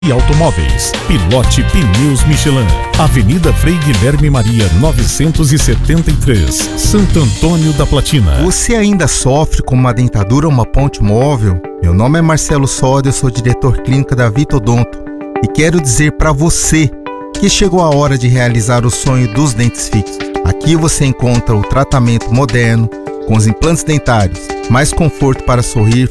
E automóveis, Pilote Pneus Michelin, Avenida Frei Guilherme Maria 973, Santo Antônio da Platina. Você ainda sofre com uma dentadura ou uma ponte móvel? Meu nome é Marcelo Soda, eu sou diretor clínico da Vitodonto e quero dizer para você que chegou a hora de realizar o sonho dos dentes fixos. Aqui você encontra o tratamento moderno com os implantes dentários, mais conforto para sorrir,